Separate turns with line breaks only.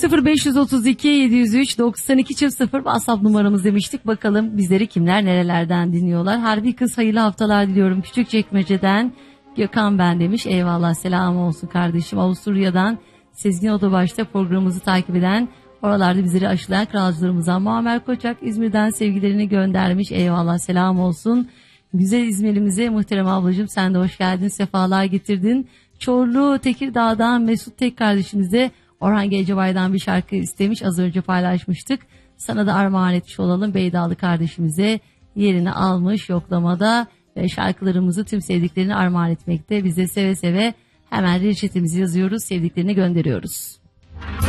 0532 703 9200 WhatsApp numaramız demiştik. Bakalım bizleri kimler nerelerden dinliyorlar. Harbi kız hayırlı haftalar diliyorum. Küçükçekmece'den Gökhan ben demiş. Eyvallah, selam olsun kardeşim. Avusturya'dan Sezgin Otobaş'ta programımızı takip eden, oralarda bizleri aşılayan kralcılarımızdan Muammer Koçak İzmir'den sevgilerini göndermiş. Eyvallah, selam olsun. Güzel İzmir'imize muhterem ablacığım, sen de hoş geldin, sefalar getirdin. Çorlu Tekirdağ'dan Mesut Tek kardeşimize Orhan Gencebay'dan bir şarkı istemiş, az önce paylaşmıştık. Sana da armağan etmiş olalım. Beydalı kardeşimize yerini almış yoklamada ve şarkılarımızı tüm sevdiklerini armağan etmekte. Biz de seve seve hemen reçetemizi yazıyoruz, sevdiklerini gönderiyoruz.